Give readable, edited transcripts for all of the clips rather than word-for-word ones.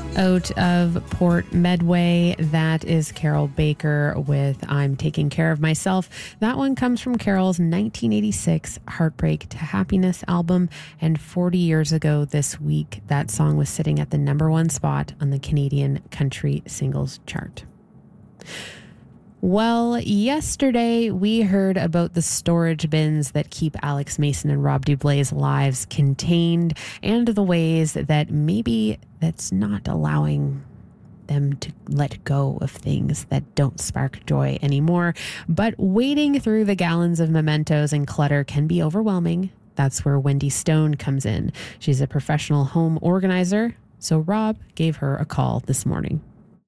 Out of Port Medway, that is Carol Baker with I'm Taking Care of Myself. That one comes from Carol's 1986 Heartbreak to Happiness album, and 40 years ago this week, that song was sitting at the #1 spot on the Canadian Country Singles Chart. Well, yesterday we heard about the storage bins that keep Alex Mason and Rob Dublay's lives contained, and the ways that maybe that's not allowing them to let go of things that don't spark joy anymore. But wading through the gallons of mementos and clutter can be overwhelming. That's where Wendy Stone comes in. She's a professional home organizer, so Rob gave her a call this morning.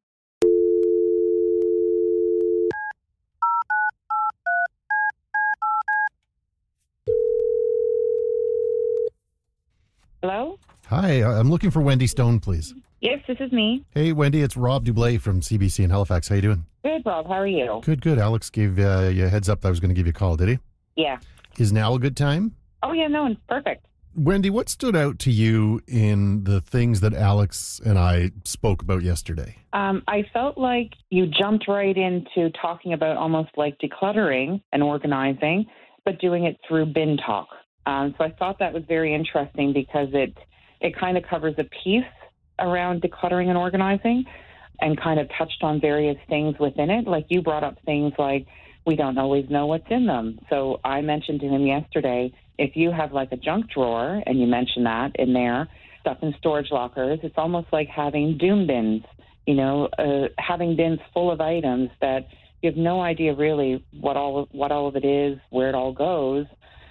Hello? Hi, I'm looking for Wendy Stone, please. Yes, this is me. Hey, Wendy, it's Rob Dublay from CBC in Halifax. How you doing? Good, Rob. How are you? Good. Alex gave you a heads up that I was going to give you a call, did he? Yeah. Is now a good time? Oh, yeah, no, it's perfect. Wendy, what stood out to you in the things that Alex and I spoke about yesterday? I felt like you jumped right into talking about almost like decluttering and organizing, but doing it through bin talk. So I thought that was very interesting because it kind of covers a piece around decluttering and organizing and kind of touched on various things within it. Like you brought up things like we don't always know what's in them. So I mentioned to him yesterday, if you have like a junk drawer, and you mentioned that in there, stuff in storage lockers, it's almost like having doom bins, having bins full of items that you have no idea really what all of it is, where it all goes.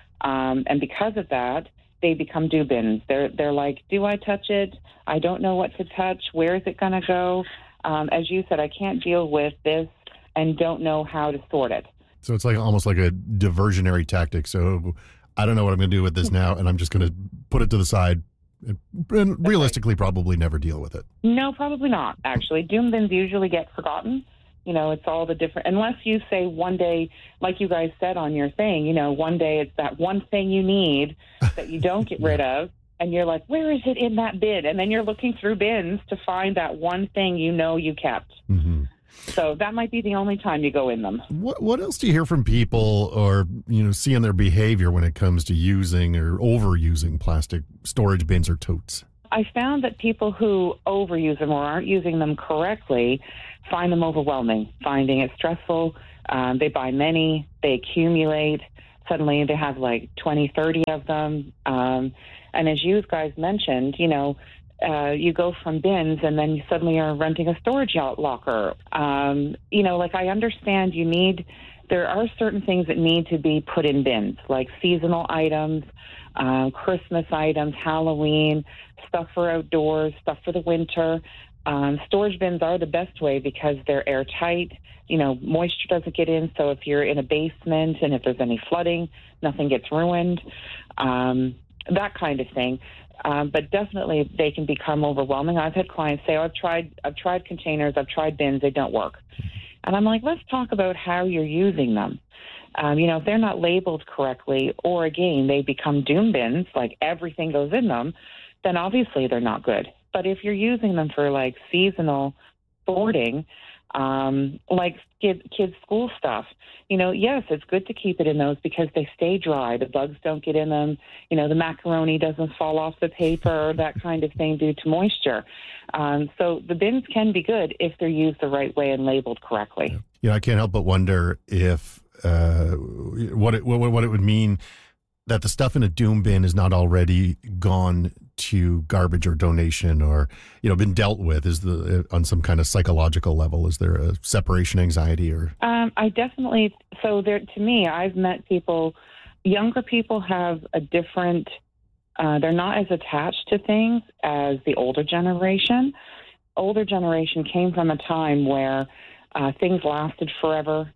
And because of that, they become do bins. They're like, do I touch it? I don't know what to touch. Where is it going to go? As you said, I can't deal with this and don't know how to sort it. So it's like almost like a diversionary tactic. So I don't know what I'm going to do with this now, and I'm just going to put it to the side and realistically probably never deal with it. No, probably not, actually. Doom bins usually get forgotten. It's all the different, unless you say one day, like you guys said on your thing, one day it's that one thing you need that you don't get rid of, and you're like, where is it in that bin? And then you're looking through bins to find that one thing you kept. Mm-hmm. So that might be the only time you go in them. What else do you hear from people or, see in their behavior when it comes to using or overusing plastic storage bins or totes? I found that people who overuse them or aren't using them correctly find them overwhelming, finding it stressful. They buy many, they accumulate. Suddenly they have like 20, 30 of them. And as you guys mentioned, you go from bins and then you suddenly are renting a storage locker. I understand there are certain things that need to be put in bins, like seasonal items, Christmas items, Halloween, stuff for outdoors, stuff for the winter. Storage bins are the best way because they're airtight. Moisture doesn't get in. So if you're in a basement and if there's any flooding, nothing gets ruined, that kind of thing. But definitely they can become overwhelming. I've had clients say, I've tried containers, I've tried bins, they don't work. And I'm like, let's talk about how you're using them. If they're not labeled correctly, or again, they become doom bins, like everything goes in them, then obviously they're not good. But if you're using them for like seasonal sorting, like kids' school stuff, yes, it's good to keep it in those because they stay dry. The bugs don't get in them. The macaroni doesn't fall off the paper, that kind of thing due to moisture. So the bins can be good if they're used the right way and labeled correctly. I can't help but wonder if what it would mean that the stuff in a doom bin is not already gone to garbage or donation or, been dealt with? Is on some kind of psychological level, is there a separation anxiety or? I definitely, to me, I've met people, younger people have a different, they're not as attached to things as the older generation. Older generation came from a time where things lasted forever.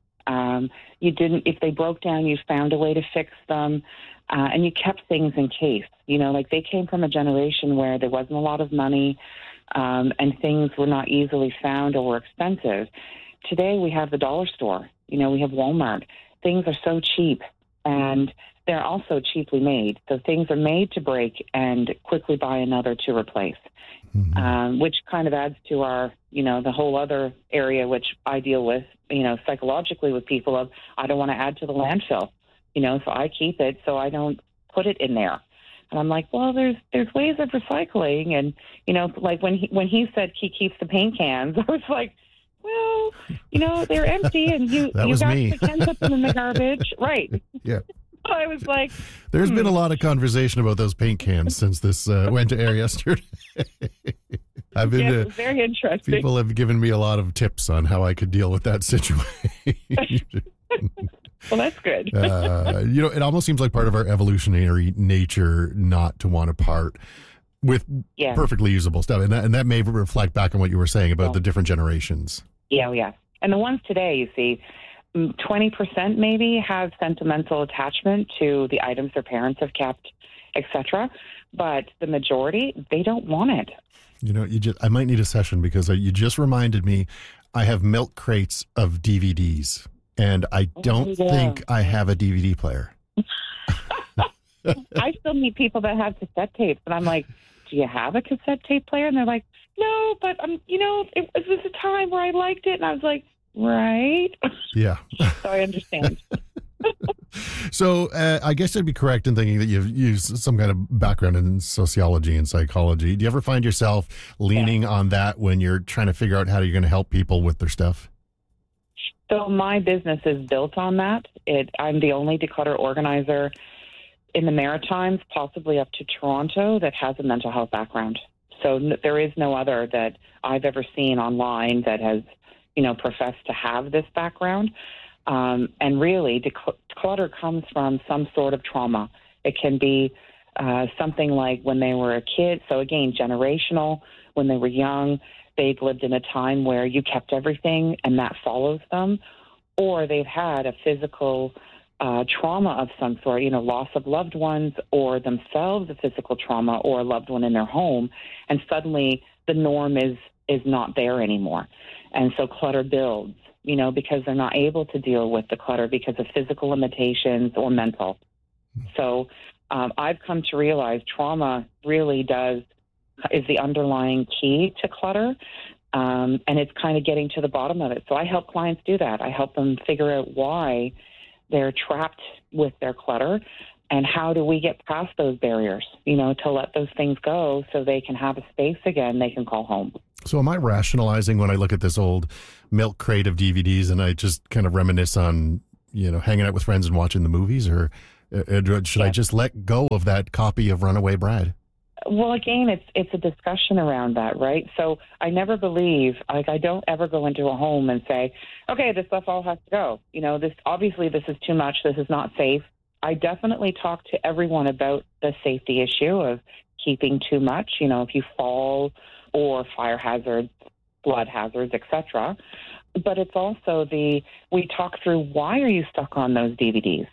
If they broke down, you found a way to fix them. And you kept things in case, they came from a generation where there wasn't a lot of money and things were not easily found or were expensive. Today we have the dollar store, we have Walmart. Things are so cheap and they're also cheaply made. So things are made to break and quickly buy another to replace, which kind of adds to our, the whole other area, which I deal with, psychologically with people of, I don't want to add to the landfill, so I keep it so I don't put it in there. And I'm like, well, there's ways of recycling. And, like when he said he keeps the paint cans, I was like, well, they're empty and you got the cans put them in the garbage. Right. Yeah. I was like, there's been a lot of conversation about those paint cans since this went to air yesterday. I've been it was very interesting. People have given me a lot of tips on how I could deal with that situation. Well, that's good. It almost seems like part of our evolutionary nature not to want to part with perfectly usable stuff. And that may reflect back on what you were saying about the different generations. Yeah. And the ones today, you see, 20% maybe have sentimental attachment to the items their parents have kept, etc. But the majority, they don't want it. I might need a session because you just reminded me I have milk crates of DVDs. And I don't think I have a DVD player. I still meet people that have cassette tapes, and I'm like, do you have a cassette tape player? And they're like, no, but, it was a time where I liked it. And I was like, right. Yeah. So I understand. So I guess I'd be correct in thinking that you've used some kind of background in sociology and psychology. Do you ever find yourself leaning on that when you're trying to figure out how you're going to help people with their stuff? So my business is built on that. I'm the only declutter organizer in the Maritimes, possibly up to Toronto, that has a mental health background. So there is no other that I've ever seen online that has, professed to have this background. And really, declutter comes from some sort of trauma. It can be something like when they were a kid. So again, generational, when they were young, they've lived in a time where you kept everything and that follows them, or they've had a physical trauma of some sort, loss of loved ones, or themselves a physical trauma or a loved one in their home, and suddenly the norm is not there anymore. And so clutter builds, because they're not able to deal with the clutter because of physical limitations or mental. So I've come to realize trauma really is the underlying key to clutter, and it's kind of getting to the bottom of it. So I help clients do that. I help them figure out why they're trapped with their clutter and how do we get past those barriers, to let those things go so they can have a space again they can call home. So am I rationalizing when I look at this old milk crate of DVDs and I just kind of reminisce on, hanging out with friends and watching the movies, or should I just let go of that copy of Runaway Bride? Well, again, it's a discussion around that, right? So I never believe, I don't ever go into a home and say, okay, this stuff all has to go. This is too much. This is not safe. I definitely talk to everyone about the safety issue of keeping too much, if you fall, or fire hazards, blood hazards, etc. But it's also we talk through, why are you stuck on those DVDs?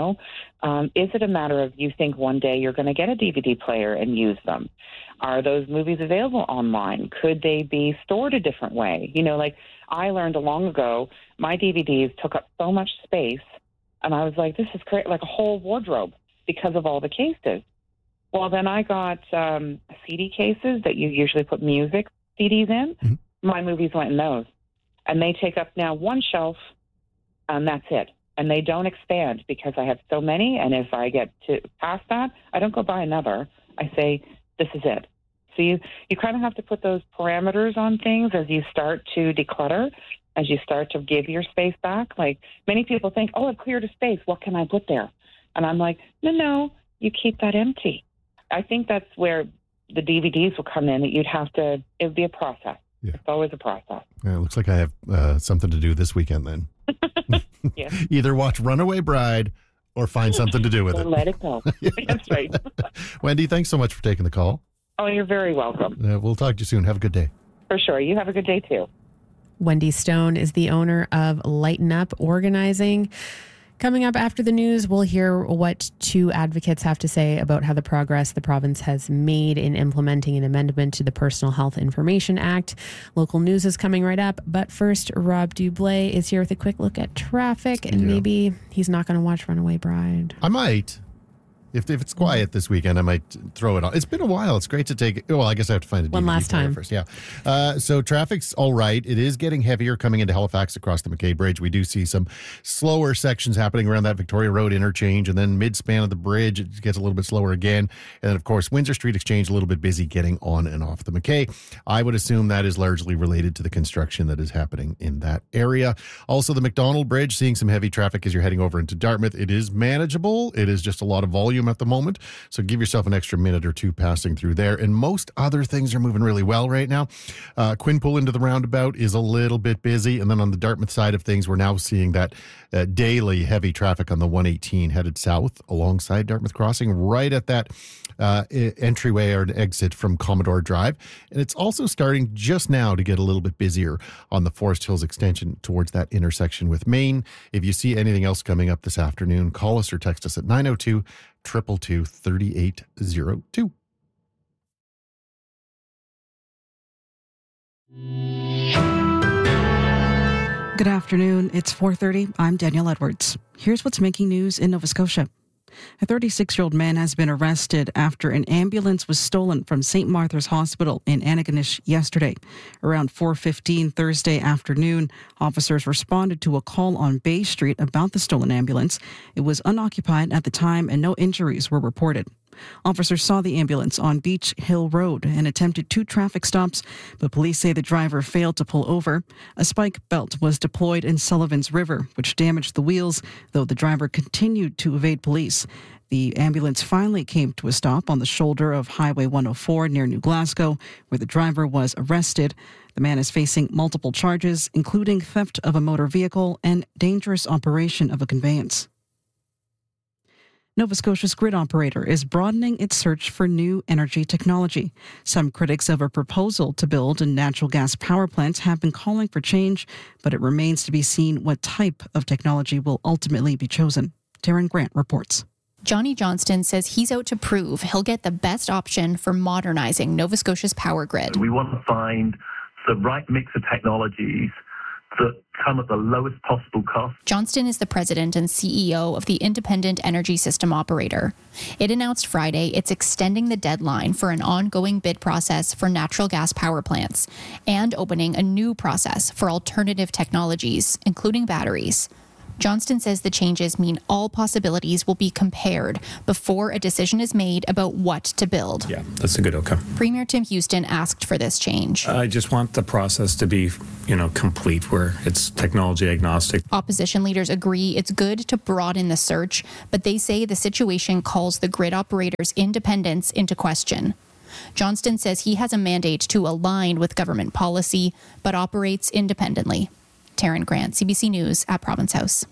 Is it a matter of you think one day you're going to get a DVD player and use them? Are those movies available online? Could they be stored a different way? Like I learned long ago, my DVDs took up so much space, and I was like, this is great, like a whole wardrobe because of all the cases. Well, then I got CD cases that you usually put music CDs in. Mm-hmm. My movies went in those. And they take up now one shelf, and that's it. And they don't expand because I have so many. And if I get to past that, I don't go buy another. I say, this is it. So you kind of have to put those parameters on things as you start to declutter, as you start to give your space back. Like many people think, oh, I've cleared a space. What can I put there? And I'm like, no, you keep that empty. I think that's where the DVDs will come in. It would be a process. Yeah. It's always a process. Yeah, it looks like I have something to do this weekend then. Yeah. Either watch Runaway Bride or find something to do with it. Let it go. That's right. Wendy, thanks so much for taking the call. Oh, you're very welcome. We'll talk to you soon. Have a good day. For sure. You have a good day too. Wendy Stone is the owner of Lighten Up Organizing. Coming up after the news, we'll hear what two advocates have to say about how the progress the province has made in implementing an amendment to the Personal Health Information Act. Local news is coming right up. But first, Rob Dublé is here with a quick look at traffic. And maybe he's not going to watch Runaway Bride. I might. If it's quiet this weekend, I might throw it on. It's been a while. It's great to take. Well, I guess I have to find a DVD one last time first. Yeah. So traffic's all right. It is getting heavier coming into Halifax across the McKay Bridge. We do see some slower sections happening around that Victoria Road interchange, and then mid-span of the bridge, it gets a little bit slower again. And then, of course, Windsor Street Exchange a little bit busy getting on and off the McKay. I would assume that is largely related to the construction that is happening in that area. Also, the McDonald Bridge, seeing some heavy traffic as you're heading over into Dartmouth. It is manageable. It is just a lot of volume at the moment, so give yourself an extra minute or two passing through there. And most other things are moving really well right now. Quinpool into the roundabout is a little bit busy, and then on the Dartmouth side of things, we're now seeing that daily heavy traffic on the 118 headed south alongside Dartmouth Crossing, right at that entryway or an exit from Commodore Drive. And it's also starting just now to get a little bit busier on the Forest Hills extension towards that intersection with Main. If you see anything else coming up this afternoon, call us or text us at 902-222-3802. Good afternoon. It's 4:30. I'm Danielle Edwards. Here's what's making news in Nova Scotia. A 36-year-old man has been arrested after an ambulance was stolen from St. Martha's Hospital in Antigonish yesterday. Around 4:15 Thursday afternoon, officers responded to a call on Bay Street about the stolen ambulance. It was unoccupied at the time and no injuries were reported. Officers saw the ambulance on Beach Hill Road and attempted 2 traffic stops, but police say the driver failed to pull over. A spike belt was deployed in Sullivan's River, which damaged the wheels, though the driver continued to evade police. The ambulance finally came to a stop on the shoulder of Highway 104 near New Glasgow, where the driver was arrested. The man is facing multiple charges, including theft of a motor vehicle and dangerous operation of a conveyance. Nova Scotia's grid operator is broadening its search for new energy technology. Some critics of a proposal to build a natural gas power plant have been calling for change, but it remains to be seen what type of technology will ultimately be chosen. Taryn Grant reports. Johnny Johnston says he's out to prove he'll get the best option for modernizing Nova Scotia's power grid. We want to find the right mix of technologies that come at the lowest possible cost. Johnston is the president and CEO of the Independent Energy System Operator. It announced Friday it's extending the deadline for an ongoing bid process for natural gas power plants and opening a new process for alternative technologies, including batteries. Johnston says the changes mean all possibilities will be compared before a decision is made about what to build. Yeah, that's a good outcome. Premier Tim Houston asked for this change. I just want the process to be, complete, where it's technology agnostic. Opposition leaders agree it's good to broaden the search, but they say the situation calls the grid operator's independence into question. Johnston says he has a mandate to align with government policy, but operates independently. Taryn Grant, CBC News at Province House.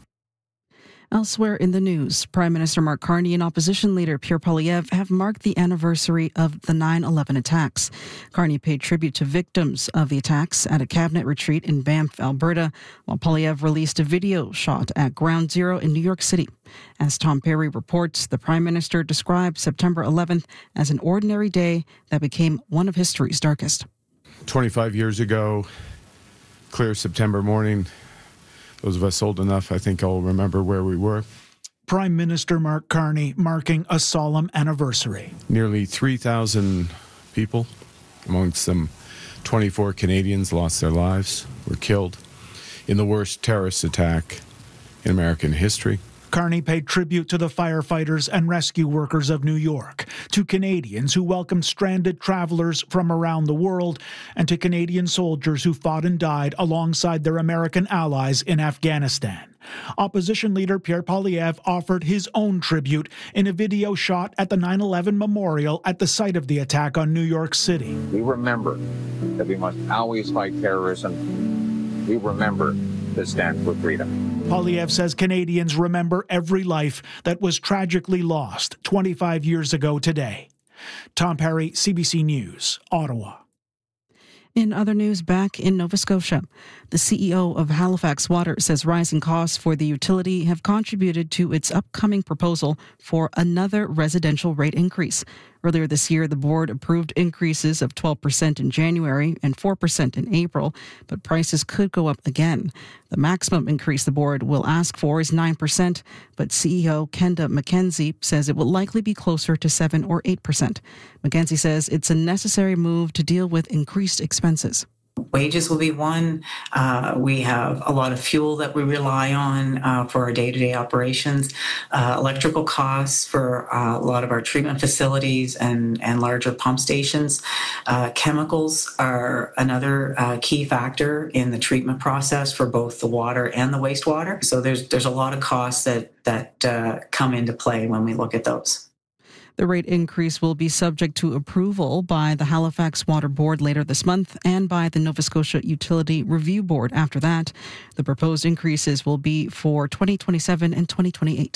Elsewhere in the news, Prime Minister Mark Carney and opposition leader Pierre Poilievre have marked the anniversary of the 9/11 attacks. Carney paid tribute to victims of the attacks at a cabinet retreat in Banff, Alberta, while Poilievre released a video shot at Ground Zero in New York City. As Tom Perry reports, the Prime Minister described September 11th as an ordinary day that became one of history's darkest. 25 years ago, clear September morning. Those of us old enough, I think, all remember where we were. Prime Minister Mark Carney marking a solemn anniversary. Nearly 3,000 people, amongst them 24 Canadians, lost their lives, were killed in the worst terrorist attack in American history. Carney paid tribute to the firefighters and rescue workers of New York, to Canadians who welcomed stranded travelers from around the world, and to Canadian soldiers who fought and died alongside their American allies in Afghanistan. Opposition leader Pierre Poilievre offered his own tribute in a video shot at the 9/11 memorial at the site of the attack on New York City. We remember that we must always fight terrorism. We remember to stand for freedom. Poilievre says Canadians remember every life that was tragically lost 25 years ago today. Tom Perry, CBC News, Ottawa. In other news, back in Nova Scotia, the CEO of Halifax Water says rising costs for the utility have contributed to its upcoming proposal for another residential rate increase. Earlier this year, the board approved increases of 12% in January and 4% in April, but prices could go up again. The maximum increase the board will ask for is 9%, but CEO Kenda McKenzie says it will likely be closer to 7 or 8%. McKenzie says it's a necessary move to deal with increased expenses. Wages will be one. We have a lot of fuel that we rely on for our day-to-day operations. Electrical costs for a lot of our treatment facilities and larger pump stations. Chemicals are another key factor in the treatment process for both the water and the wastewater. So there's a lot of costs that come into play when we look at those. The rate increase will be subject to approval by the Halifax Water Board later this month and by the Nova Scotia Utility Review Board after that. The proposed increases will be for 2027 and 2028.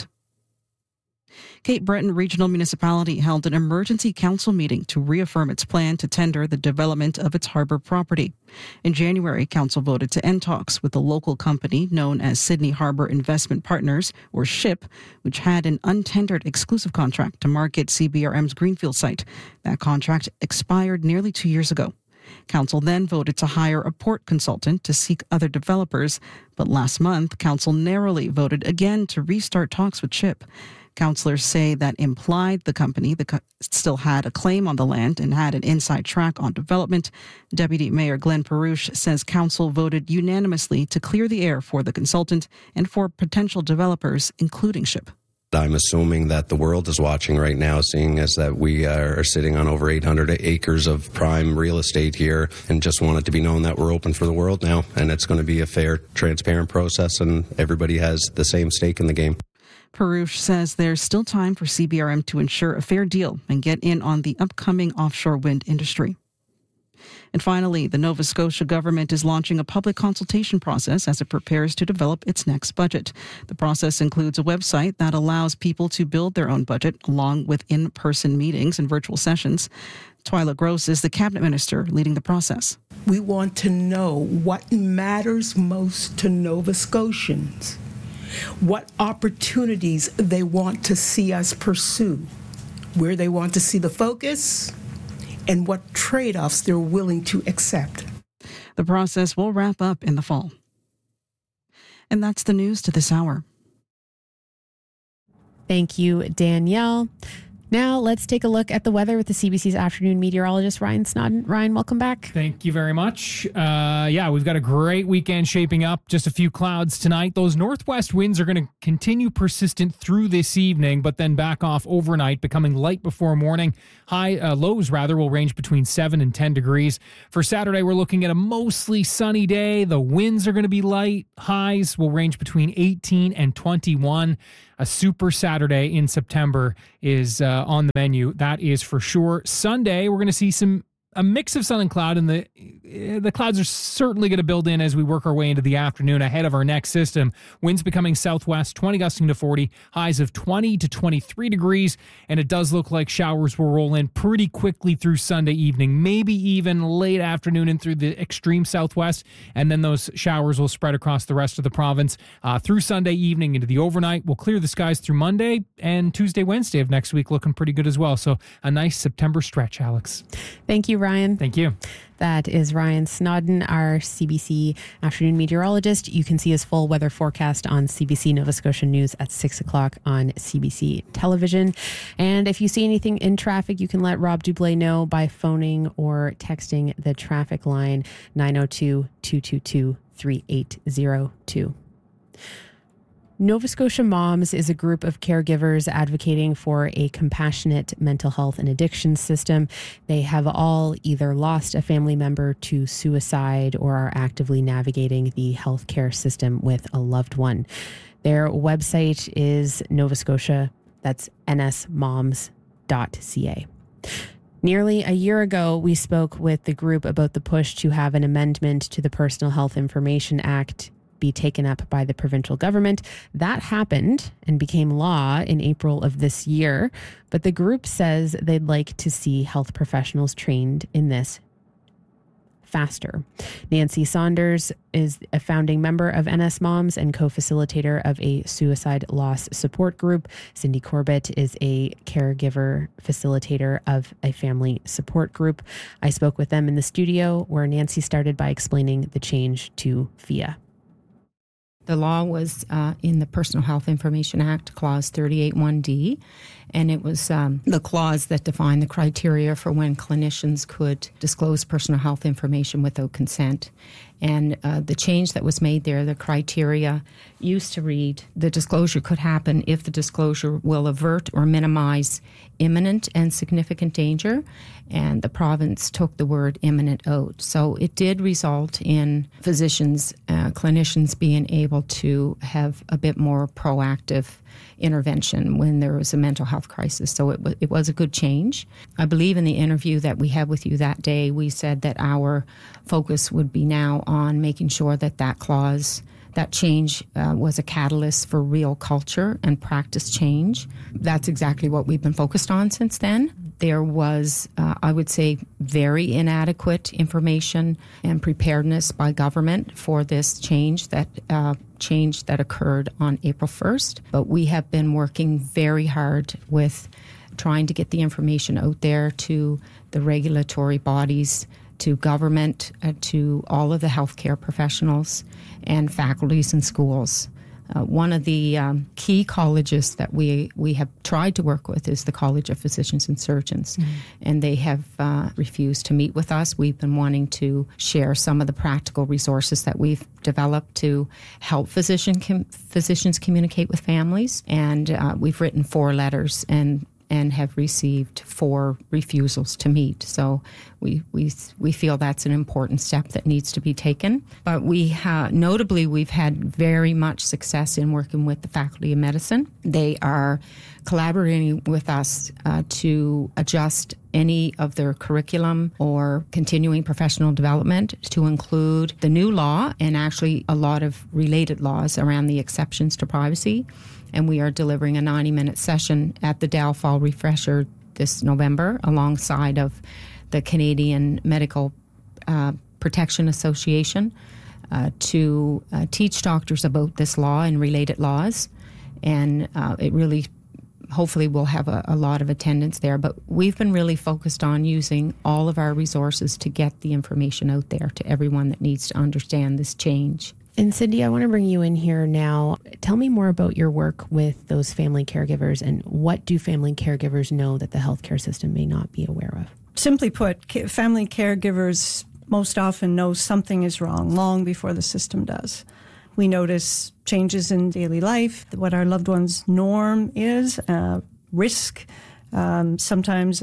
Cape Breton Regional Municipality held an emergency council meeting to reaffirm its plan to tender the development of its harbour property. In January, council voted to end talks with the local company known as Sydney Harbour Investment Partners, or SHIP, which had an untendered exclusive contract to market CBRM's Greenfield site. That contract expired nearly 2 years ago. Council then voted to hire a port consultant to seek other developers, but last month, council narrowly voted again to restart talks with SHIP. Councillors say that implied the company still had a claim on the land and had an inside track on development. Deputy Mayor Glenn Perouche says council voted unanimously to clear the air for the consultant and for potential developers, including SHIP. I'm assuming that the world is watching right now, seeing as that we are sitting on over 800 acres of prime real estate here, and just want it to be known that we're open for the world now, and it's going to be a fair, transparent process, and everybody has the same stake in the game. Perouche says there's still time for CBRM to ensure a fair deal and get in on the upcoming offshore wind industry. And finally, the Nova Scotia government is launching a public consultation process as it prepares to develop its next budget. The process includes a website that allows people to build their own budget, along with in-person meetings and virtual sessions. Twyla Gross is the cabinet minister leading the process. We want to know what matters most to Nova Scotians, what opportunities they want to see us pursue, where they want to see the focus, and what trade-offs they're willing to accept. The process will wrap up in the fall. And that's the news to this hour. Thank you, Danielle. Now let's take a look at the weather with the CBC's afternoon meteorologist, Ryan Snodden. Ryan, welcome back. Thank you very much. We've got a great weekend shaping up. Just a few clouds tonight. Those northwest winds are going to continue persistent through this evening, but then back off overnight, becoming light before morning. Lows will range between 7 and 10 degrees. For Saturday, we're looking at a mostly sunny day. The winds are going to be light. Highs will range between 18 and 21. A super Saturday in September is on the menu. That is for sure. Sunday, we're going to see a mix of sun and cloud, and the clouds are certainly going to build in as we work our way into the afternoon ahead of our next system. Winds becoming southwest, 20 gusting to 40, highs of 20 to 23 degrees, and it does look like showers will roll in pretty quickly through Sunday evening, maybe even late afternoon and through the extreme southwest, and then those showers will spread across the rest of the province through Sunday evening into the overnight. We'll clear the skies through Monday, and Tuesday, Wednesday of next week looking pretty good as well. So a nice September stretch, Alex. Thank you, Ryan. Thank you. That is Ryan Snodden, our CBC afternoon meteorologist. You can see his full weather forecast on CBC Nova Scotia News at 6 o'clock on CBC television. And if you see anything in traffic, you can let Rob Dublé know by phoning or texting the traffic line 902-222-3802. Nova Scotia Moms is a group of caregivers advocating for a compassionate mental health and addiction system. They have all either lost a family member to suicide or are actively navigating the healthcare system with a loved one. Their website is Nova Scotia, that's nsmoms.ca. Nearly a year ago, we spoke with the group about the push to have an amendment to the Personal Health Information Act be taken up by the provincial government. That happened and became law in April of this year, but the group says they'd like to see health professionals trained in this faster. Nancy Saunders is a founding member of NS Moms and co-facilitator of a suicide loss support group. Cindy Corbett is a caregiver facilitator of a family support group. I spoke with them in the studio where Nancy started by explaining the change to FIA. The law was in the Personal Health Information Act, Clause 38(1)D, and it was the clause that defined the criteria for when clinicians could disclose personal health information without consent. And the change that was made there, the criteria used to read, the disclosure could happen if the disclosure will avert or minimize imminent and significant danger, and the province took the word imminent out. So it did result in physicians, clinicians being able to have a bit more proactive intervention when there was a mental health crisis. So it was a good change. I believe in the interview that we had with you that day, we said that our focus would be now on making sure that that clause, that change was a catalyst for real culture and practice change. That's exactly what we've been focused on since then. There was, I would say, very inadequate information and preparedness by government for this change that occurred on April 1st. But we have been working very hard with trying to get the information out there to the regulatory bodies, to government, to all of the healthcare professionals and faculties in schools. One of the key colleges that we have tried to work with is the College of Physicians and Surgeons, and they have refused to meet with us. We've been wanting to share some of the practical resources that we've developed to help physicians communicate with families, and we've written 4 letters and have received 4 refusals to meet. So we feel that's an important step that needs to be taken. But notably, we've had very much success in working with the Faculty of Medicine. They are collaborating with us to adjust any of their curriculum or continuing professional development to include the new law and actually a lot of related laws around the exceptions to privacy. And we are delivering a 90-minute session at the Dow Fall Refresher this November alongside of the Canadian Medical Protection Association to teach doctors about this law and related laws. And it really, hopefully, we'll have a lot of attendance there. But we've been really focused on using all of our resources to get the information out there to everyone that needs to understand this change. And Cindy, I want to bring you in here now. Tell me more about your work with those family caregivers, and what do family caregivers know that the healthcare system may not be aware of? Simply put, family caregivers most often know something is wrong long before the system does. We notice changes in daily life, what our loved one's norm is, risk, sometimes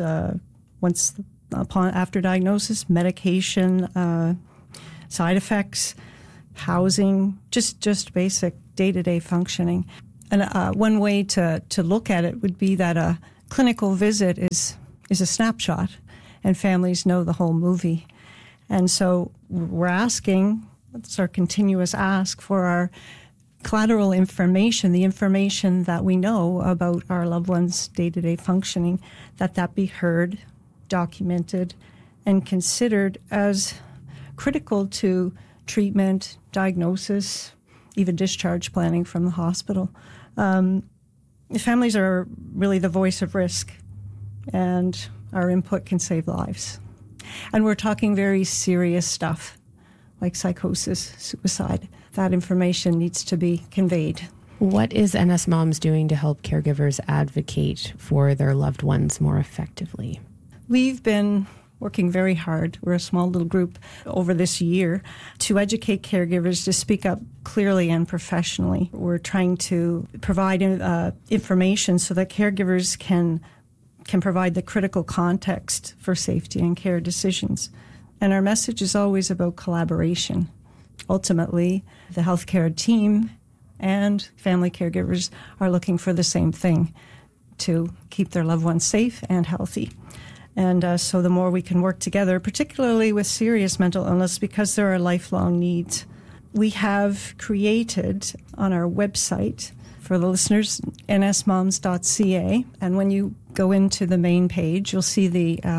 after diagnosis, medication, side effects, housing, just basic day-to-day functioning. And one way to look at it would be that a clinical visit is a snapshot, and families know the whole movie. And so we're asking, it's our continuous ask for our collateral information, the information that we know about our loved ones' day-to-day functioning, that be heard, documented, and considered as critical to treatment, diagnosis, even discharge planning from the hospital. Families are really the voice of risk, and our input can save lives. And we're talking very serious stuff like psychosis, suicide. That information needs to be conveyed. What is NS Moms doing to help caregivers advocate for their loved ones more effectively? We've been working very hard. We're a small little group over this year to educate caregivers to speak up clearly and professionally. We're trying to provide information so that caregivers can provide the critical context for safety and care decisions. And our message is always about collaboration. Ultimately, the healthcare team and family caregivers are looking for the same thing, to keep their loved ones safe and healthy. And so the more we can work together, particularly with serious mental illness, because there are lifelong needs. We have created on our website, for the listeners, nsmoms.ca, and when you go into the main page, you'll see the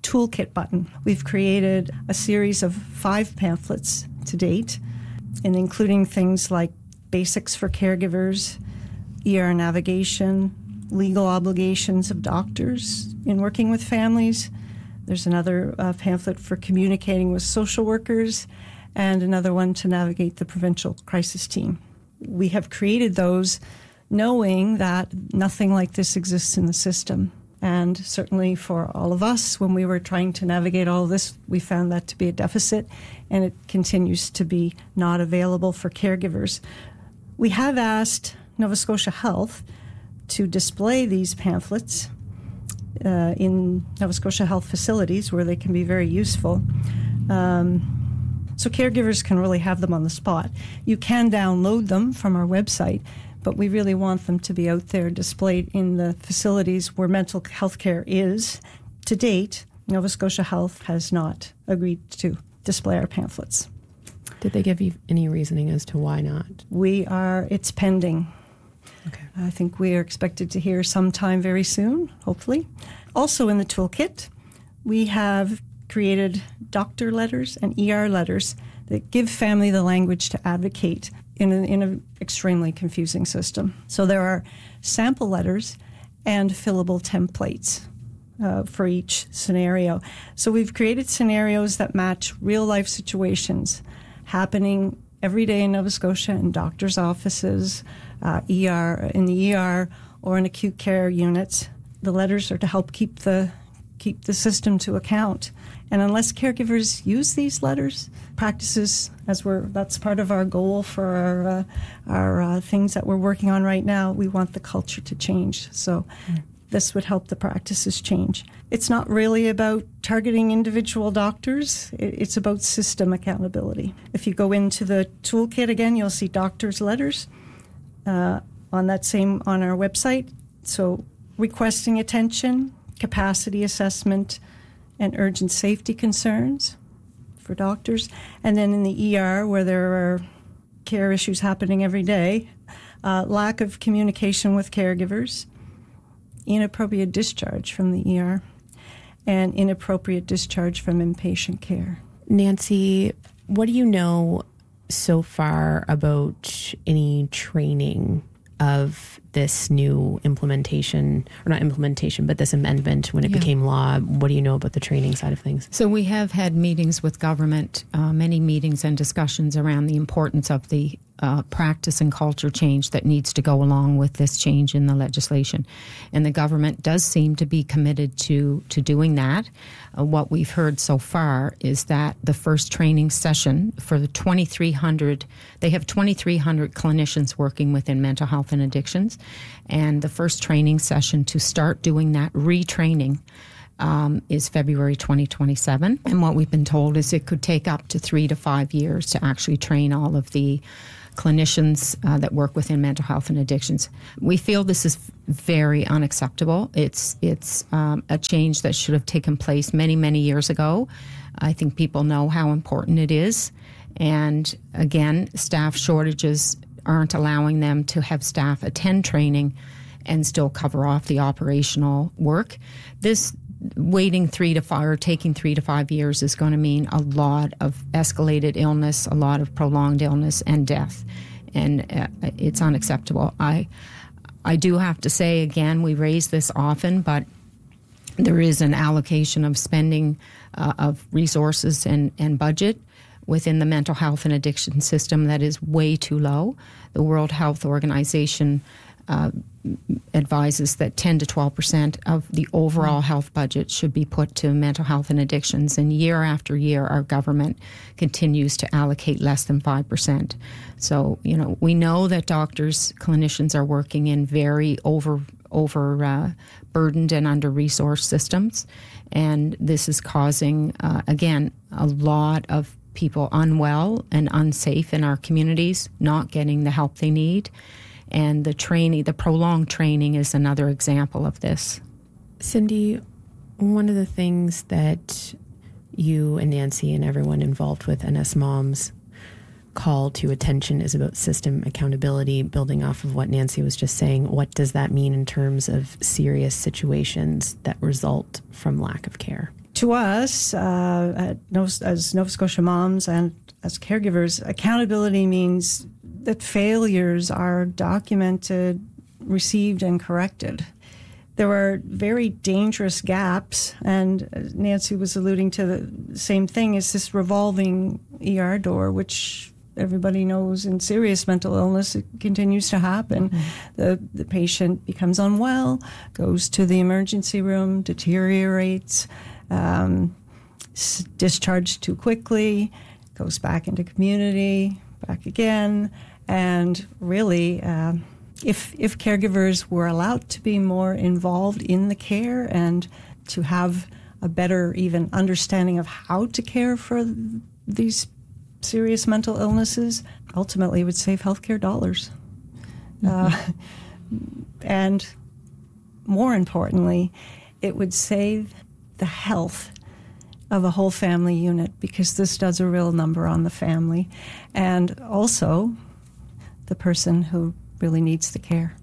toolkit button. We've created a series of 5 pamphlets to date, and including things like basics for caregivers, ER navigation, legal obligations of doctors in working with families. There's another pamphlet for communicating with social workers, and another one to navigate the provincial crisis team. We have created those knowing that nothing like this exists in the system. And certainly for all of us, when we were trying to navigate all of this, we found that to be a deficit, and it continues to be not available for caregivers. We have asked Nova Scotia Health to display these pamphlets in Nova Scotia Health facilities where they can be very useful. So caregivers can really have them on the spot. You can download them from our website, but we really want them to be out there displayed in the facilities where mental health care is. To date, Nova Scotia Health has not agreed to display our pamphlets. Did they give you any reasoning as to why not? It's pending. Okay. I think we are expected to hear sometime very soon, hopefully. Also in the toolkit, we have created doctor letters and ER letters that give family the language to advocate in an extremely confusing system. So there are sample letters and fillable templates for each scenario. So we've created scenarios that match real-life situations happening every day in Nova Scotia in doctors' offices, ER, in the ER, or in acute care units. The letters are to help keep the system to account. And unless caregivers use these letters, practices, that's part of our goal for our things that we're working on right now, we want the culture to change. So this would help the practices change. It's not really about targeting individual doctors. It's about system accountability. If you go into the toolkit again, you'll see doctors' letters on our website. So requesting attention, capacity assessment, and urgent safety concerns for doctors. And then in the ER, where there are care issues happening every day, lack of communication with caregivers, inappropriate discharge from the ER, and inappropriate discharge from inpatient care. Nancy, what do you know so far about any training of this new implementation, or not implementation, but this amendment when it became law? What do you know about the training side of things? So we have had meetings with government, many meetings and discussions around the importance of the practice and culture change that needs to go along with this change in the legislation. And the government does seem to be committed to doing that. What we've heard so far is that the first training session for the 2,300, they have 2,300 clinicians working within mental health and addictions. And the first training session to start doing that retraining is February 2027. And what we've been told is it could take up to 3 to 5 years to actually train all of the clinicians that work within mental health and addictions. We feel this is very unacceptable. It's a change that should have taken place many, many years ago. I think people know how important it is. And again, staff shortages aren't allowing them to have staff attend training and still cover off the operational work. This taking 3 to 5 years is going to mean a lot of escalated illness, a lot of prolonged illness and death. And it's unacceptable. I do have to say, again, we raise this often, but there is an allocation of spending of resources and budget within the mental health and addiction system that is way too low. The World Health Organization advises that 10 to 12% of the overall health budget should be put to mental health and addictions. And year after year, our government continues to allocate less than 5%. So, we know that doctors, clinicians are working in very burdened and under-resourced systems. And this is causing, again, a lot of people unwell and unsafe in our communities, not getting the help they need. And the prolonged training is another example of this. Cindy, one of the things that you and Nancy and everyone involved with NS Moms call to attention is about system accountability, building off of what Nancy was just saying. What does that mean in terms of serious situations that result from lack of care? To us, as Nova Scotia moms and as caregivers, accountability means that failures are documented, received, and corrected. There are very dangerous gaps, and Nancy was alluding to the same thing, is this revolving ER door, which everybody knows in serious mental illness, it continues to happen. Mm-hmm. The patient becomes unwell, goes to the emergency room, deteriorates, discharged too quickly, goes back into community, back again, and really, if caregivers were allowed to be more involved in the care and to have a better even understanding of how to care for these serious mental illnesses, ultimately it would save healthcare dollars. And more importantly, it would save the health of a whole family unit, because this does a real number on the family and also the person who really needs the care.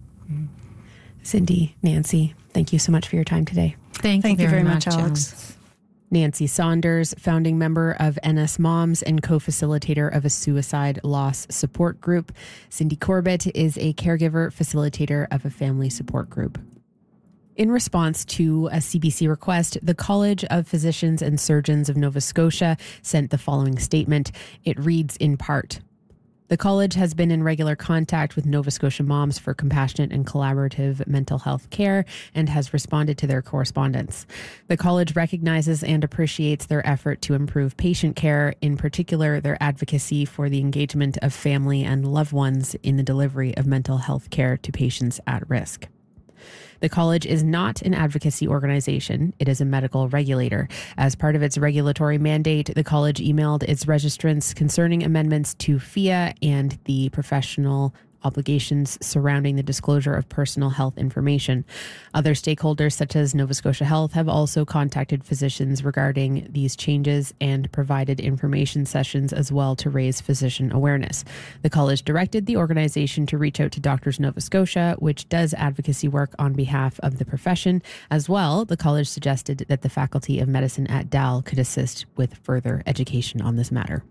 Cindy, Nancy, thank you so much for your time today. Thank you very much, Alex. Nancy Saunders, founding member of NS Moms and co-facilitator of a suicide loss support group. Cindy Corbett is a caregiver facilitator of a family support group. In response to a CBC request, the College of Physicians and Surgeons of Nova Scotia sent the following statement. It reads in part, "The college has been in regular contact with Nova Scotia moms for compassionate and collaborative mental health care and has responded to their correspondence. The college recognizes and appreciates their effort to improve patient care, in particular their advocacy for the engagement of family and loved ones in the delivery of mental health care to patients at risk. The college is not an advocacy organization. It is a medical regulator. As part of its regulatory mandate, the college emailed its registrants concerning amendments to FIA and the professional obligations surrounding the disclosure of personal health information. Other stakeholders, such as Nova Scotia Health, have also contacted physicians regarding these changes and provided information sessions as well to raise physician awareness. The college directed the organization to reach out to Doctors Nova Scotia, which does advocacy work on behalf of the profession. As well, the college suggested that the Faculty of Medicine at DAL could assist with further education on this matter."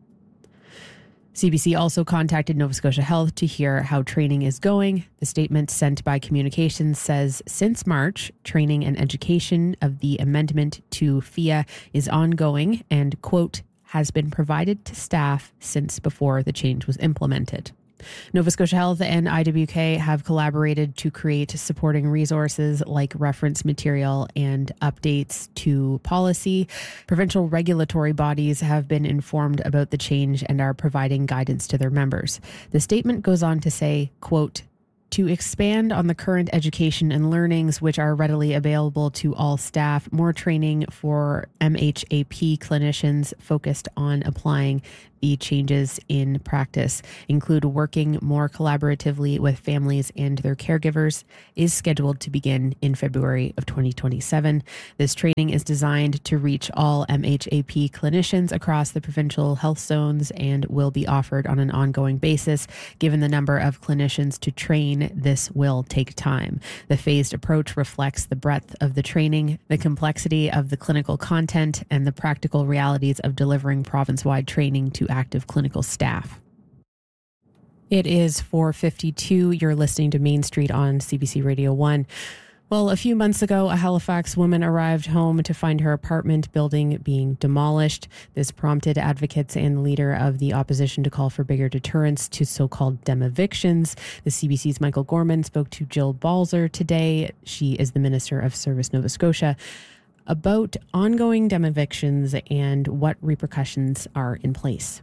CBC also contacted Nova Scotia Health to hear how training is going. The statement sent by Communications says, since March, training and education of the amendment to FIA is ongoing and, quote, has been provided to staff since before the change was implemented. Nova Scotia Health and IWK have collaborated to create supporting resources like reference material and updates to policy. Provincial regulatory bodies have been informed about the change and are providing guidance to their members. The statement goes on to say, quote, to expand on the current education and learnings which are readily available to all staff, more training for MHAP clinicians focused on applying the changes in practice include working more collaboratively with families and their caregivers is scheduled to begin in February of 2027. This training is designed to reach all MHAP clinicians across the provincial health zones and will be offered on an ongoing basis. Given the number of clinicians to train, this will take time. The phased approach reflects the breadth of the training, the complexity of the clinical content, and the practical realities of delivering province-wide training to active clinical staff. It is 4:52. You're listening to Main Street on CBC Radio 1. Well, a few months ago, a Halifax woman arrived home to find her apartment building being demolished. This prompted advocates and the leader of the opposition to call for bigger deterrence to so-called demevictions. The CBC's Michael Gorman spoke to Jill Balzer today. She is the Minister of Service Nova Scotia, about ongoing demevictions and what repercussions are in place.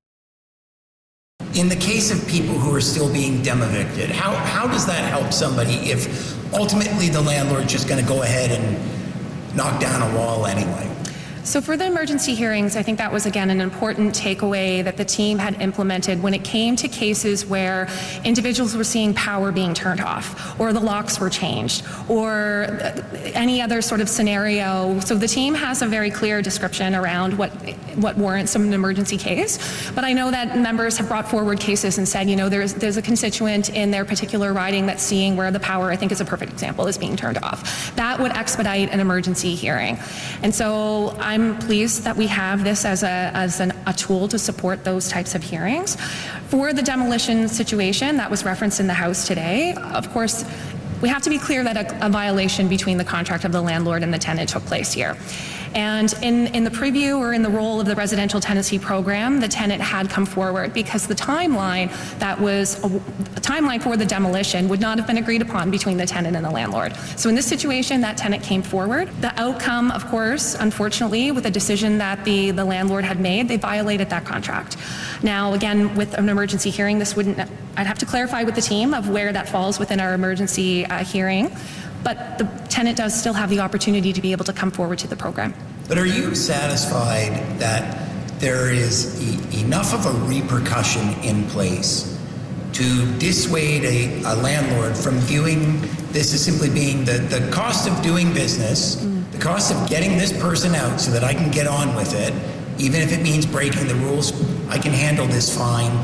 In the case of people who are still being demevicted, how does that help somebody if ultimately the landlord's just going to go ahead and knock down a wall anyway? So for the emergency hearings, I think that was, again, an important takeaway that the team had implemented when it came to cases where individuals were seeing power being turned off, or the locks were changed, or any other sort of scenario. So the team has a very clear description around what warrants an emergency case. But I know that members have brought forward cases and said, you know, there's a constituent in their particular riding that's seeing where the power, I think is a perfect example, is being turned off. That would expedite an emergency hearing. And so I'm pleased that we have this as a tool to support those types of hearings. For the demolition situation that was referenced in the House today, of course, we have to be clear that a violation between the contract of the landlord and the tenant took place here. And in the preview or in the role of the residential tenancy program, the tenant had come forward because the timeline that was a timeline for the demolition would not have been agreed upon between the tenant and the landlord. So in this situation, that tenant came forward. The outcome, of course, unfortunately, with a decision that the landlord had made, they violated that contract. Now, again, with an emergency hearing, I'd have to clarify with the team of where that falls within our emergency hearing. But the tenant does still have the opportunity to be able to come forward to the program. But are you satisfied that there is enough of a repercussion in place to dissuade a landlord from viewing this as simply being the cost of doing business, the cost of getting this person out so that I can get on with it, even if it means breaking the rules, I can handle this fine.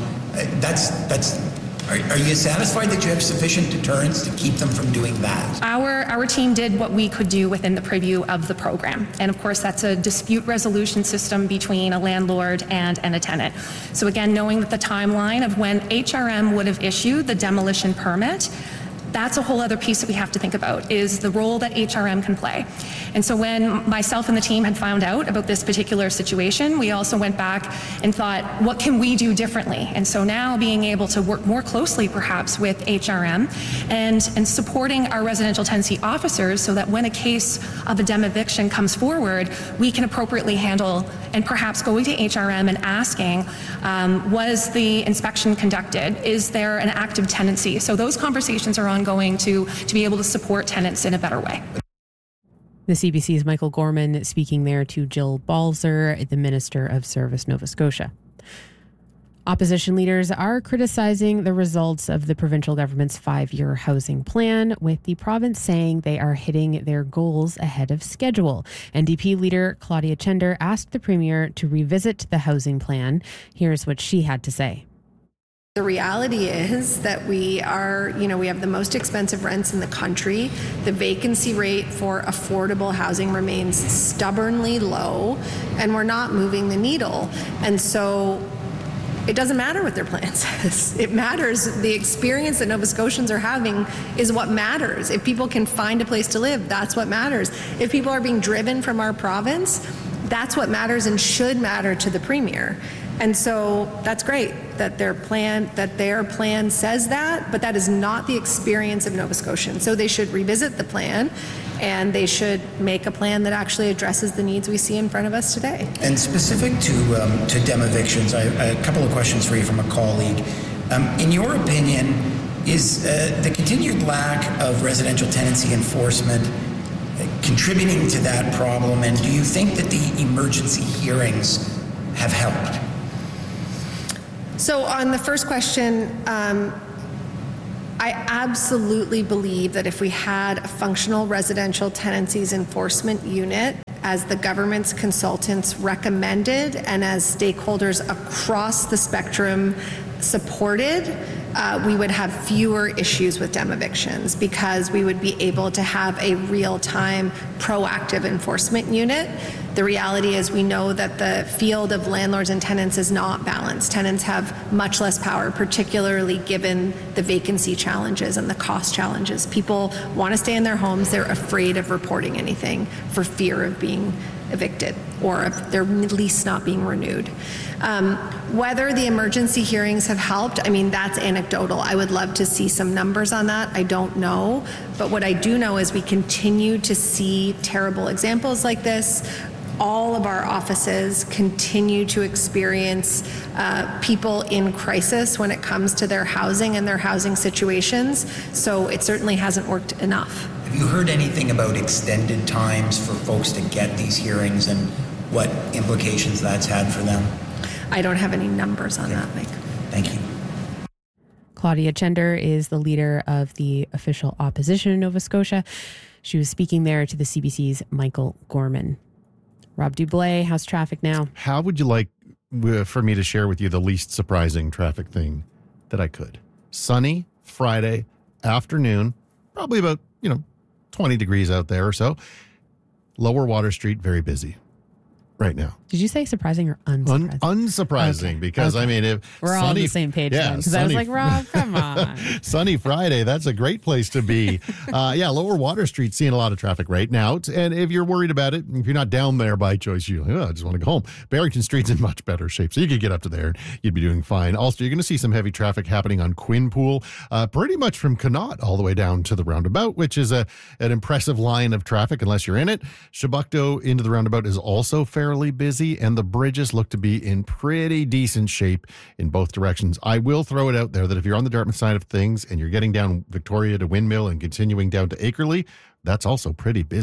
Are you satisfied that you have sufficient deterrence to keep them from doing that? Our team did what we could do within the preview of the program. And of course, that's a dispute resolution system between a landlord and a tenant. So again, knowing that the timeline of when HRM would have issued the demolition permit, that's a whole other piece that we have to think about, is the role that HRM can play. And so when myself and the team had found out about this particular situation, we also went back and thought, what can we do differently? And so now being able to work more closely perhaps with HRM and supporting our residential tenancy officers so that when a case of a dem eviction comes forward, we can appropriately handle and perhaps going to HRM and asking, was the inspection conducted? Is there an active tenancy? So those conversations are ongoing to be able to support tenants in a better way. The CBC's Michael Gorman speaking there to Jill Balzer, the Minister of Service, Nova Scotia. Opposition leaders are criticizing the results of the provincial government's 5-year housing plan, with the province saying they are hitting their goals ahead of schedule. NDP leader Claudia Chender asked the Premier to revisit the housing plan. Here's what she had to say. The reality is that we have the most expensive rents in the country. The vacancy rate for affordable housing remains stubbornly low, and we're not moving the needle. And so it doesn't matter what their plan says. It matters. The experience that Nova Scotians are having is what matters. If people can find a place to live, that's what matters. If people are being driven from our province, that's what matters and should matter to the Premier. And so that's great that their plan says that, but that is not the experience of Nova Scotians. So they should revisit the plan, and they should make a plan that actually addresses the needs we see in front of us today. And specific to dem evictions, I have a couple of questions for you from a colleague. In your opinion, is the continued lack of residential tenancy enforcement contributing to that problem? And do you think that the emergency hearings have helped? So on the first question, I absolutely believe that if we had a functional residential tenancies enforcement unit, as the government's consultants recommended and as stakeholders across the spectrum supported, we would have fewer issues with dem evictions because we would be able to have a real-time proactive enforcement unit. The reality is we know that the field of landlords and tenants is not balanced. Tenants have much less power, particularly given the vacancy challenges and the cost challenges. People want to stay in their homes. They're afraid of reporting anything for fear of being evicted or of their lease not being renewed. Whether the emergency hearings have helped, that's anecdotal. I would love to see some numbers on that. I don't know. But what I do know is we continue to see terrible examples like this. All of our offices continue to experience people in crisis when it comes to their housing and their housing situations. So it certainly hasn't worked enough. Have you heard anything about extended times for folks to get these hearings and what implications that's had for them? I don't have any numbers on that, Mike. Thank you. Claudia Chender is the leader of the official opposition in Nova Scotia. She was speaking there to the CBC's Michael Gorman. Rob Dublé, how's traffic now? How would you like for me to share with you the least surprising traffic thing that I could? Sunny, Friday afternoon, probably about, 20 degrees out there or so. Lower Water Street, very busy. right now. Did you say surprising or unsurprising? Unsurprising, because I mean, if we're all on the same page then. Because I was like, Rob, come on. Sunny Friday, that's a great place to be. Lower Water Street seeing a lot of traffic right now. And if you're worried about it, if you're not down there by choice, I just want to go home. Barrington Street's in much better shape, so you could get up to there and you'd be doing fine. Also, you're going to see some heavy traffic happening on Quinpool, pretty much from Connaught all the way down to the roundabout, which is an impressive line of traffic unless you're in it. Chebucto into the roundabout is also fairly busy, and the bridges look to be in pretty decent shape in both directions. I will throw it out there that if you're on the Dartmouth side of things and you're getting down Victoria to Windmill and continuing down to Akerley, that's also pretty busy.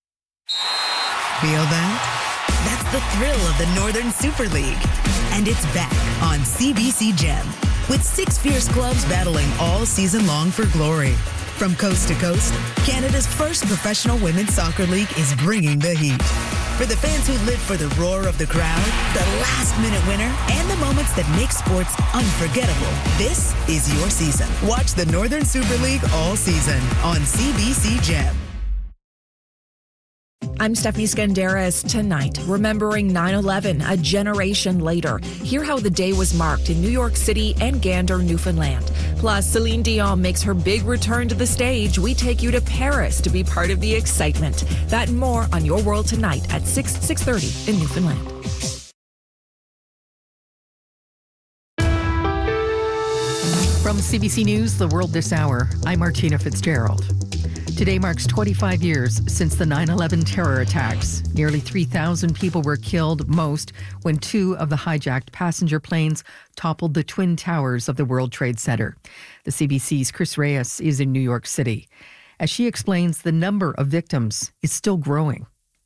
Feel that? That's the thrill of the Northern Super League. And it's back on CBC Gem, with 6 fierce clubs battling all season long for glory. From coast to coast, Canada's first professional women's soccer league is bringing the heat. For the fans who live for the roar of the crowd, the last-minute winner, and the moments that make sports unforgettable, this is your season. Watch the Northern Super League all season on CBC Gem. I'm Stephanie Skandaris. Tonight, remembering 9/11 a generation later. Hear how the day was marked in New York City and Gander, Newfoundland. Plus, Celine Dion makes her big return to the stage. We take you to Paris to be part of the excitement. That and more on Your World Tonight at 6:30 in Newfoundland. From CBC News, The World This Hour, I'm Martina Fitzgerald. Today marks 25 years since the 9/11 terror attacks. Nearly 3,000 people were killed, most when 2 of the hijacked passenger planes toppled the Twin Towers of the World Trade Center. The CBC's Chris Reyes is in New York City. As she explains, the number of victims is still growing.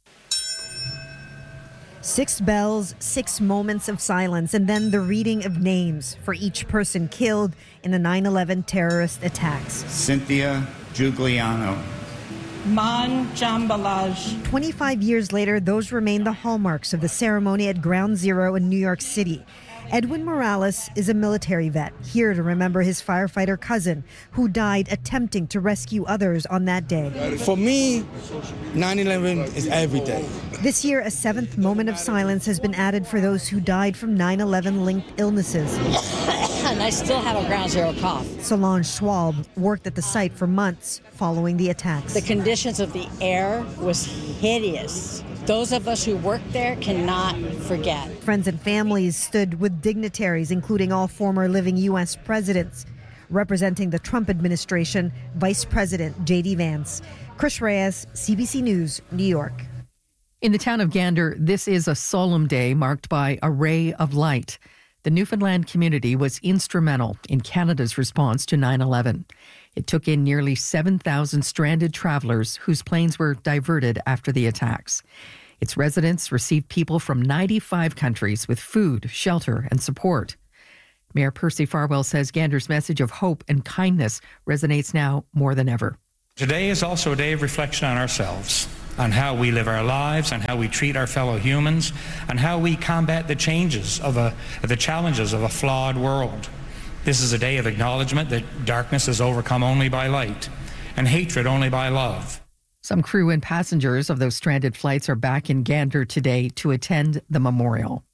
6 bells, 6 moments of silence, and then the reading of names for each person killed in the 9/11 terrorist attacks. Cynthia Giuliano. Man Jambalaj. 25 years later, those remain the hallmarks of the ceremony at Ground Zero in New York City. Edwin Morales is a military vet, here to remember his firefighter cousin who died attempting to rescue others on that day. For me, 9/11 is every day. This year, a 7th moment of silence has been added for those who died from 9/11-linked illnesses. And I still have a Ground Zero cough. Solange Schwab worked at the site for months following the attacks. The conditions of the air was hideous. Those of us who worked there cannot forget. Friends and families stood with dignitaries, including all former living U.S. presidents. Representing the Trump administration, Vice President J.D. Vance. Chris Reyes, CBC News, New York. In the town of Gander, this is a solemn day marked by a ray of light. The Newfoundland community was instrumental in Canada's response to 9/11. It took in nearly 7,000 stranded travelers whose planes were diverted after the attacks. Its residents received people from 95 countries with food, shelter, and support. Mayor Percy Farwell says Gander's message of hope and kindness resonates now more than ever. Today is also a day of reflection on ourselves, on how we live our lives, on how we treat our fellow humans, and how we combat the challenges of a flawed world. This is a day of acknowledgement that darkness is overcome only by light, and hatred only by love. Some crew and passengers of those stranded flights are back in Gander today to attend the memorial.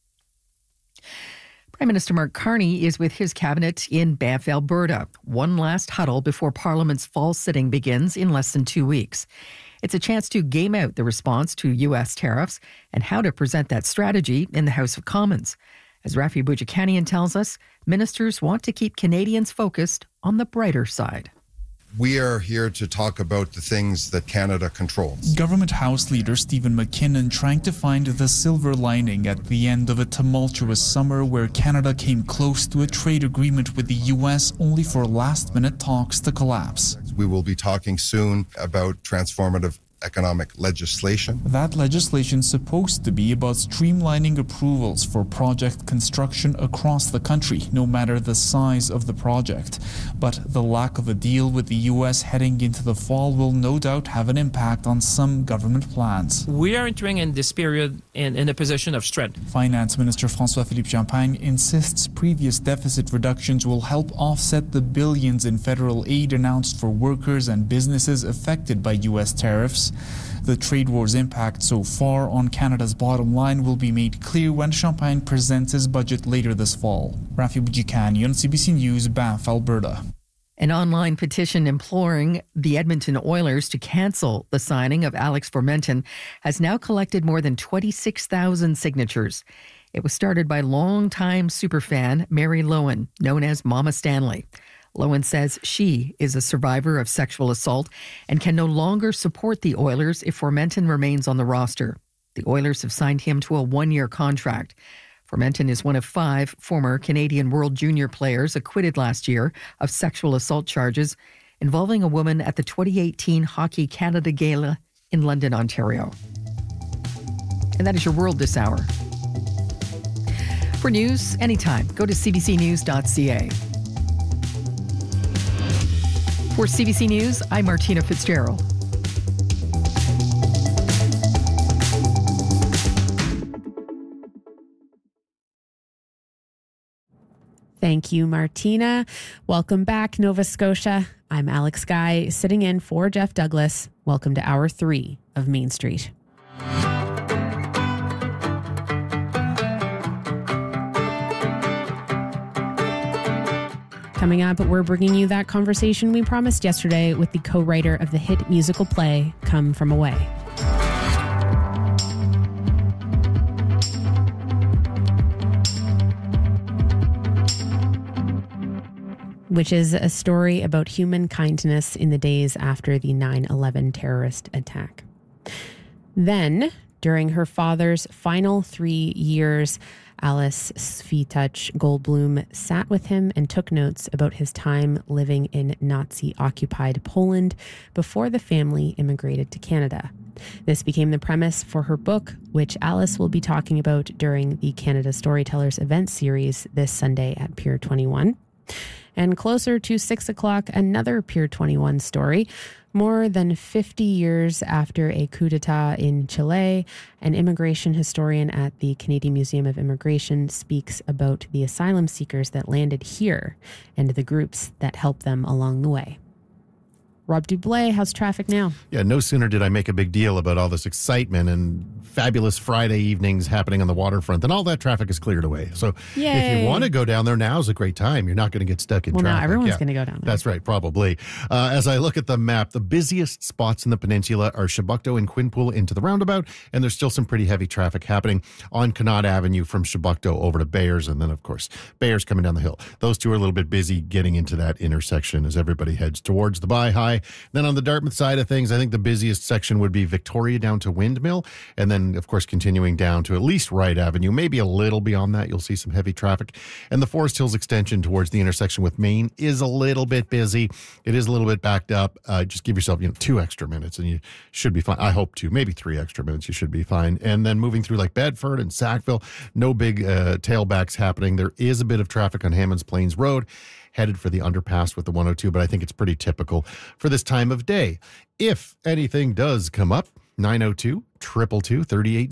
Prime Minister Mark Carney is with his cabinet in Banff, Alberta. One last huddle before Parliament's fall sitting begins in less than 2 weeks. It's a chance to game out the response to U.S. tariffs and how to present that strategy in the House of Commons. As Rafi Boudjikanian tells us, ministers want to keep Canadians focused on the brighter side. We are here to talk about the things that Canada controls. Government House Leader Stephen McKinnon trying to find the silver lining at the end of a tumultuous summer where Canada came close to a trade agreement with the U.S. only for last-minute talks to collapse. We will be talking soon about transformative economic legislation. That legislation is supposed to be about streamlining approvals for project construction across the country, no matter the size of the project. But the lack of a deal with the U.S. heading into the fall will no doubt have an impact on some government plans. We are entering in this period in a position of strength. Finance Minister François-Philippe Champagne insists previous deficit reductions will help offset the billions in federal aid announced for workers and businesses affected by U.S. tariffs. imports. The trade war's impact so far on Canada's bottom line will be made clear when Champagne presents his budget later this fall. Rafi Bujikani on CBC News, Banff, Alberta. An online petition imploring the Edmonton Oilers to cancel the signing of Alex Formenton has now collected more than 26,000 signatures. It was started by longtime superfan Mary Lowen, known as Mama Stanley. Lowen says she is a survivor of sexual assault and can no longer support the Oilers if Formenton remains on the roster. The Oilers have signed him to a one-year contract. Formenton is one of 5 former Canadian World Junior players acquitted last year of sexual assault charges involving a woman at the 2018 Hockey Canada Gala in London, Ontario. And that is your world this hour. For news anytime, go to cbcnews.ca. For CBC News, I'm Martina Fitzgerald. Thank you, Martina. Welcome back, Nova Scotia. I'm Alex Guy, sitting in for Jeff Douglas. Welcome to Hour 3 of Main Street. Coming up, we're bringing you that conversation we promised yesterday with the co-writer of the hit musical play, Come From Away. Which is a story about human kindness in the days after the 9/11 terrorist attack. Then, during her father's final 3 years, Alice Sviatuch Goldblum sat with him and took notes about his time living in Nazi-occupied Poland before the family immigrated to Canada. This became the premise for her book, which Alice will be talking about during the Canada Storytellers event series this Sunday at Pier 21. And closer to 6 o'clock, another Pier 21 story. More than 50 years after a coup d'etat in Chile, an immigration historian at the Canadian Museum of Immigration speaks about the asylum seekers that landed here and the groups that helped them along the way. Rob Dublé, how's traffic now? Yeah, no sooner did I make a big deal about all this excitement and fabulous Friday evenings happening on the waterfront, then all that traffic is cleared away. So if you want to go down there, now's a great time. You're not going to get stuck in traffic. Well, now everyone's going to go down there. That's right, probably. As I look at the map, the busiest spots in the peninsula are Chebucto and Quinpool into the roundabout, and there's still some pretty heavy traffic happening on Connaught Avenue from Chebucto over to Bayers, and then, of course, Bayers coming down the hill. Those two are a little bit busy getting into that intersection as everybody heads towards the Buy High. Then on the Dartmouth side of things, I think the busiest section would be Victoria down to Windmill, and then, of course, continuing down to at least Wright Avenue. Maybe a little beyond that, you'll see some heavy traffic. And the Forest Hills extension towards the intersection with Main is a little bit busy. It is a little bit backed up. Just give yourself 2 extra minutes and you should be fine. I hope 2, maybe 3 extra minutes, you should be fine. And then moving through like Bedford and Sackville, no big tailbacks happening. There is a bit of traffic on Hammonds Plains Road, headed for the underpass with the 102, but I think it's pretty typical for this time of day. If anything does come up, 902-222-38